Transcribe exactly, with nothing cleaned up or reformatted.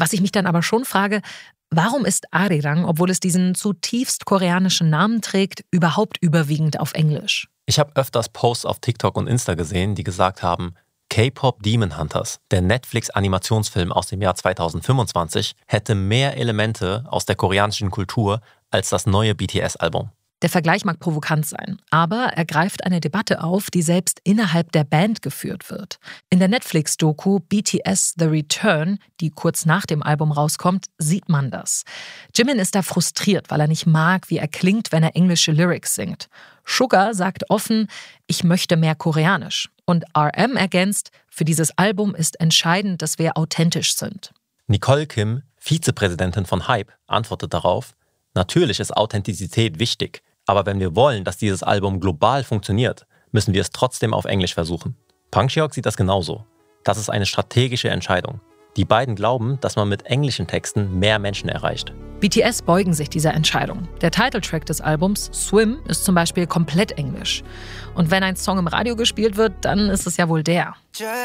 Was ich mich dann aber schon frage, warum ist Arirang, obwohl es diesen zutiefst koreanischen Namen trägt, überhaupt überwiegend auf Englisch? Ich habe öfters Posts auf TikTok und Insta gesehen, die gesagt haben, K-Pop Demon Hunters, der Netflix-Animationsfilm aus dem Jahr zweitausendfünfundzwanzig, hätte mehr Elemente aus der koreanischen Kultur als das neue B T S-Album. Der Vergleich mag provokant sein, aber er greift eine Debatte auf, die selbst innerhalb der Band geführt wird. In der Netflix-Doku B T S The Return, die kurz nach dem Album rauskommt, sieht man das. Jimin ist da frustriert, weil er nicht mag, wie er klingt, wenn er englische Lyrics singt. Suga sagt offen, ich möchte mehr Koreanisch. Und R M ergänzt, für dieses Album ist entscheidend, dass wir authentisch sind. Nicole Kim, Vizepräsidentin von Hype, antwortet darauf, natürlich ist Authentizität wichtig. Aber wenn wir wollen, dass dieses Album global funktioniert, müssen wir es trotzdem auf Englisch versuchen. Pangseok sieht das genauso. Das ist eine strategische Entscheidung. Die beiden glauben, dass man mit englischen Texten mehr Menschen erreicht. B T S beugen sich dieser Entscheidung. Der Titeltrack des Albums, Swim, ist zum Beispiel komplett englisch. Und wenn ein Song im Radio gespielt wird, dann ist es ja wohl der.